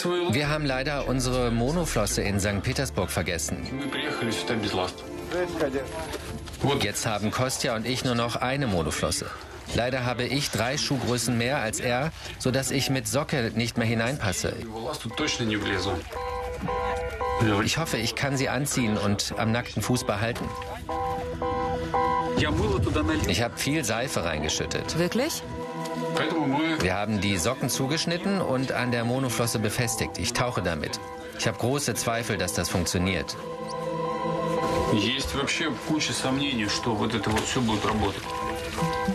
Wir haben leider unsere Monoflosse in St. Petersburg vergessen. Jetzt haben Kostja und ich nur noch eine Monoflosse. Leider habe ich 3 Schuhgrößen mehr als er, sodass ich mit Socke nicht mehr hineinpasse. Ich hoffe, ich kann sie anziehen und am nackten Fuß behalten. Ich habe viel Seife reingeschüttet. Wirklich? Wir haben die Socken zugeschnitten und an der Monoflosse befestigt. Ich tauche damit. Ich habe große Zweifel, dass das funktioniert. Есть вообще куча сомнений, что вот это вот все будет работать.